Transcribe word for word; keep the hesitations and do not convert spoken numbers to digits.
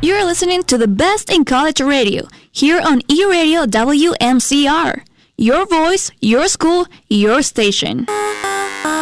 You're listening to the best in college radio, here on E-Radio W M C R. Your voice, your school, your station.